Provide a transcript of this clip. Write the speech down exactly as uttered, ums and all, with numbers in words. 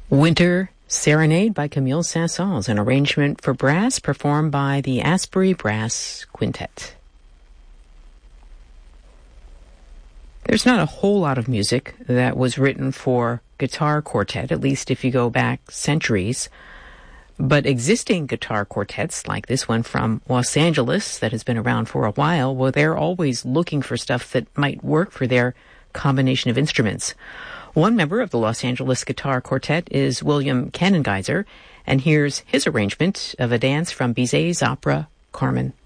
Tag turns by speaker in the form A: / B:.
A: Winter Serenade by Camille Saint-Saëns, an arrangement for brass performed by the Asbury Brass Quintet. There's not a whole lot of music that was written for guitar quartet, at least if you go back centuries. But existing guitar quartets, like this one from Los Angeles that has been around for a while, well, they're always looking for stuff that might work for their combination of instruments. One member of the Los Angeles Guitar Quartet is William Kanengeiser, and here's his arrangement of a dance from Bizet's opera, Carmen.